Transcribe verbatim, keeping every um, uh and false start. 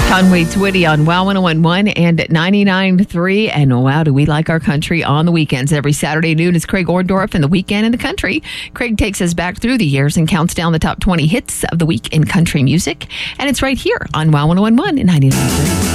Conway Twitty on Wow one oh one point one and ninety-nine point three. And wow, do we like our country on the weekends. Every Saturday noon is Craig Orndorff and the Weekend in the Country. Craig takes us back through the years and counts down the top twenty hits of the week in country music. And it's right here on Wow one oh one point one and ninety-nine point three.